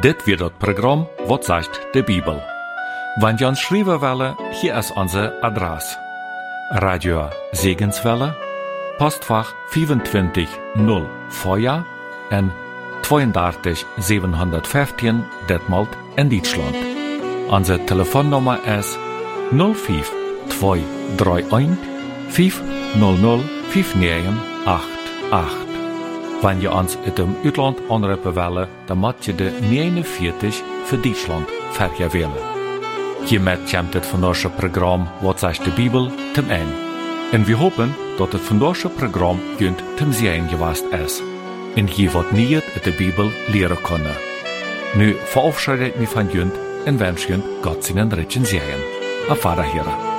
Dit wird das Programm «Was sagt die Bibel?». Wenn ihr uns schreiben wollen, hier ist unsere Adresse. Radio Segenswelle, Postfach 25 0 en 32 715 Detmold in Deutschland. Unsere Telefonnummer ist 05 231 500 5988. Wenn ihr uns in dem Utland anrufen wollen, dann macht ihr de 49 für Deutschland vergewählen. Hiermit kommt das vandaagse Programm «Wat zegt de Bibel?» zum Ende. Und wir hoffen, dass das vandaagse Programm junt zum Sehen gewesen ist. Und je wat nieuws uit de Bibel leren kunnen. Nu verabschiede ik me van junt en wens junt Gott seinen Ritchen Sehen. Auf Wiederhören.